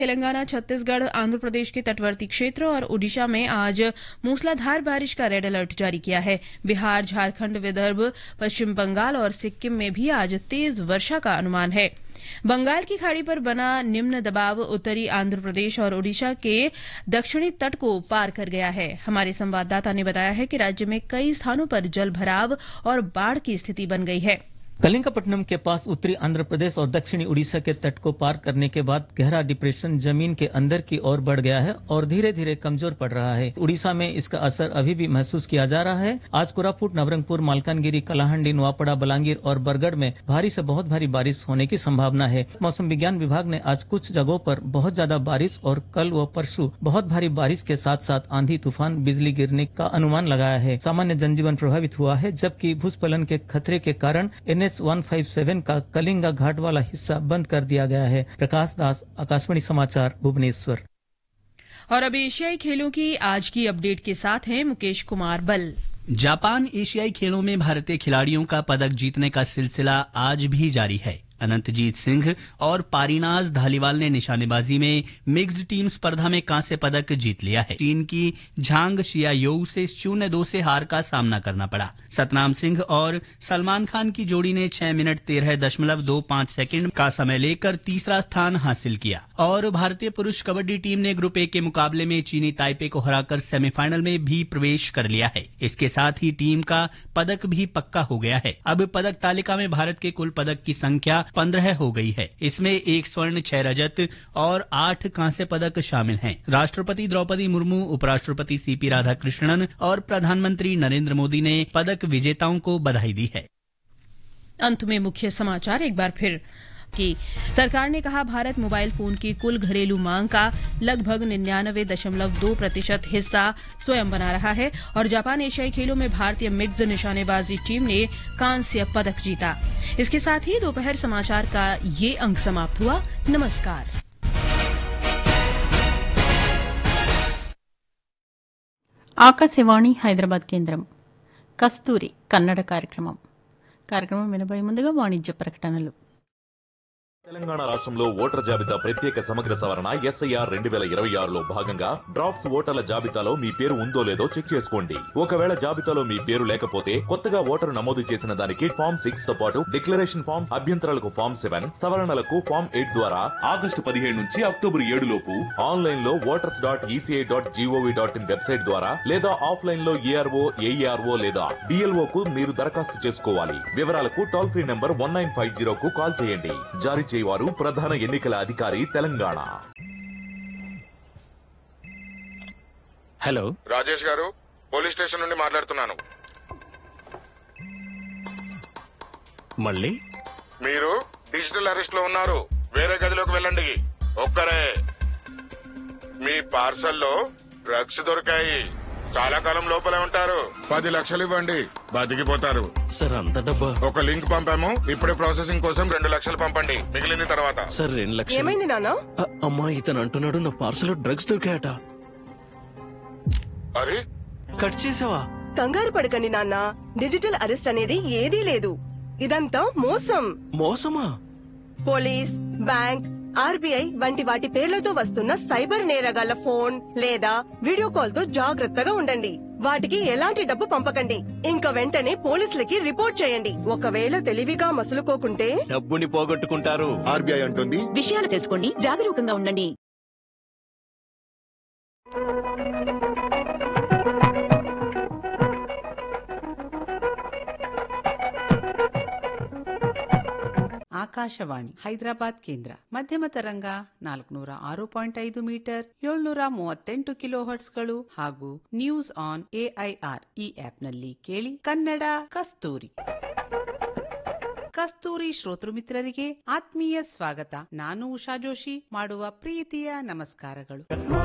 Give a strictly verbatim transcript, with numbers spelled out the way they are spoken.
तेलंगाना, छत्तीसगढ़, आंध्र प्रदेश के तटवर्ती क्षेत्र और ओडिशा में आज मूसलाधार बारिश का रेड अलर्ट जारी किया है। बिहार, झारखंड, विदर्भ, पश्चिम बंगाल और सिक्किम में भी आज तेज वर्षा का अनुमान है। बंगाल की खाड़ी पर बना निम्न दबाव उत्तरी आंध्र प्रदेश और ओडिशा के दक्षिणी तट को पार कर गया है। हमारे संवाददाता ने बताया है कि राज्य में कई स्थानों पर जल भराव और बाढ़ की स्थिति बन गई है। कलिंगपट्टनम के पास उत्तरी आंध्र प्रदेश और दक्षिणी उड़ीसा के तट को पार करने के बाद गहरा डिप्रेशन जमीन के अंदर की ओर बढ़ गया है और धीरे धीरे कमजोर पड़ रहा है। उड़ीसा में इसका असर अभी भी महसूस किया जा रहा है। आज कोरापुट, नवरंगपुर, मालकानगिरी, कलाहंडी, नुआपड़ा, बलांगीर और बरगढ़ में भारी से बहुत भारी बारिश होने की संभावना है। मौसम विज्ञान विभाग ने आज कुछ जगहों पर बहुत ज्यादा बारिश और कल व परसों बहुत भारी बारिश के साथ साथ आंधी, तूफान, बिजली गिरने का अनुमान लगाया है। सामान्य जनजीवन प्रभावित हुआ है, जबकि भूस्खलन के खतरे के कारण एन एच एक सौ सत्तावन का कलिंगा घाट वाला हिस्सा बंद कर दिया गया है। प्रकाश दास, आकाशवाणी समाचार, भुवनेश्वर। और अब एशियाई खेलों की आज की अपडेट के साथ हैं मुकेश कुमार बल। जापान एशियाई खेलों में भारतीय खिलाड़ियों का पदक जीतने का सिलसिला आज भी जारी है। अनंतजीत सिंह और पारीनाज धालीवाल ने निशानेबाजी में मिक्स्ड टीम स्पर्धा में कांस्य पदक जीत लिया है। चीन की झांग शियायोउ से शून्य दो से हार का सामना करना पड़ा। सतनाम सिंह और सलमान खान की जोड़ी ने छह मिनट तेरह दशमलव दो पांच सेकंड का समय लेकर तीसरा स्थान हासिल किया और भारतीय पुरुष कबड्डी टीम ने ग्रुप ए के मुकाबले में चीनी ताइपे को हराकर सेमीफाइनल में भी प्रवेश कर लिया है। इसके साथ ही टीम का पदक भी पक्का हो गया है। अब पदक तालिका में भारत के कुल पदक की संख्या पंद्रह हो गई है। इसमें एक स्वर्ण, छह रजत और आठ कांस्य पदक शामिल हैं। राष्ट्रपति द्रौपदी मुर्मू, उपराष्ट्रपति सीपी राधाकृष्णन और प्रधानमंत्री नरेंद्र मोदी ने पदक विजेताओं को बधाई दी है। अंत में मुख्य समाचार एक बार फिर की सरकार ने कहा, भारत मोबाइल फोन की कुल घरेलू मांग का लगभग निन्यानवे दशमलव दो प्रतिशत हिस्सा स्वयं बना रहा है। और जापान एशियाई खेलों में भारतीय मिक्स्ड निशानेबाजी टीम ने कांस्य पदक जीता। इसके साथ ही दोपहर समाचार का ये अंक समाप्त हुआ। नमस्कार। ఆకాశవాణి హైదరాబాద్ కేంద్రం కస్తూరి కన్నడ కార్యక్రమం కార్యక్రమం వినబోయే ముందుగా వాణిజ్య ప్రకటనలు. తెలంగాణ రాష్ట్రంలో ఓటర్ జాబితా ప్రత్యేక సమగ్ర సవరణ ఎస్ఐఆర్ రెండు వేల ఇరవై ఆరులో భాగంగా డ్రాఫ్ట్స్ ఓటర్ల జాబితాలో మీ పేరు ఉందో లేదో చెక్ చేసుకోండి. ఒకవేళ జాబితాలో మీ పేరు లేకపోతే కొత్తగా ఓటరు నమోదు చేసిన దానికి ఫామ్ సిక్స్ తో పాటు డిక్లరేషన్ ఫామ్, అభ్యంతరాలకు ఫామ్ సెవెన్, సవరణలకు ఫామ్ ఎయిట్ ద్వారా ఆగస్టు పదిహేడు నుంచి అక్టోబర్ ఏడు లోపు ఆన్లైన్ లో voters dot ECI dot GOV dot in website ద్వారా లేదా ఆఫ్లైన్ లో ఏఆర్ఓ, ఏఈఆర్ఓ లేదా డిఎల్ఓ కు మీరు దరఖాస్తు చేసుకోవాలి. వివరాలకు toll free number one nine five zero కు కాల్ చేయండి. జారీ వారు ప్రధాన ఎన్నికల అధికారి తెలంగాణ. హలో రాజేష్ గారు, పోలీస్ స్టేషన్ నుండి మాట్లాడుతున్నాను. మళ్ళీ మీరు డిజిటల్ అరెస్ట్ లో ఉన్నారు. వేరే గదిలోకి వెళ్ళండి. ఒక్కరే. మీ పార్సల్లో డ్రగ్స్ దొరికాయి. చాలా కాలం లోపలే ఉంటారు. పది లక్షలు ఇవ్వండి, బతికిపోతారు. సార్, అంత డబ్బా? ఒక లింక్ పంపాము, ఇప్పుడే ప్రాసెసింగ్ కోసం రెండు లక్షలు పంపండి, మిగిలిన తర్వాత. సార్, రెండు లక్షలు. ఏమైంది నాన్న? అమ్మా, ఇతను అంటున్నాడు నా పార్సల్ డ్రగ్స్ దొరికాయట. అరే, కట్ చేసావా? కంగారు పడకండి నాన్న, డిజిటల్ అరెస్ట్ అనేది ఏదీ లేదు. ఇదంతా మోసం. మోసమా? పోలీస్, బ్యాంక్, ఆర్బీఐ వంటి వాటి పేర్లతో వస్తున్న సైబర్ నేరగాళ్ల ఫోన్ లేదా వీడియో కాల్ తో జాగ్రత్తగా ఉండండి. వాటికి ఎలాంటి డబ్బు పంపకండి. ఇంకా వెంటనే పోలీసులకి రిపోర్ట్ చేయండి. ఒకవేళ తెలివిగా మసులుకోకుంటే డబ్బుని పోగొట్టుకుంటారు. ఆర్బీఐ అంటుంది, విషయాలు తెలుసుకోండి, జాగరూకంగా ఉండండి. ಆಕಾಶವಾಣಿ ಹೈದರಾಬಾದ್ ಕೇಂದ್ರ ಮಧ್ಯಮ ತರಂಗ ನಾಲ್ಕುನೂರ ಆರು ಪಾಯಿಂಟ್ ಐದು ಮೀಟರ್ ಏಳ್ನೂರ ಮೂವತ್ತೆಂಟು ಕಿಲೋ ಹರ್ಟ್ಸ್ಗಳು ಹಾಗೂ ನ್ಯೂಸ್ ಆನ್ ಎಐಆರ್ ಈ ಆಪ್ನಲ್ಲಿ ಕೇಳಿ ಕನ್ನಡ ಕಸ್ತೂರಿ. ಕಸ್ತೂರಿ ಶ್ರೋತೃ ಮಿತ್ರರಿಗೆ ಆತ್ಮೀಯ ಸ್ವಾಗತ. ನಾನು ಉಷಾ ಜೋಶಿ ಮಾಡುವ ಪ್ರೀತಿಯ ನಮಸ್ಕಾರಗಳು.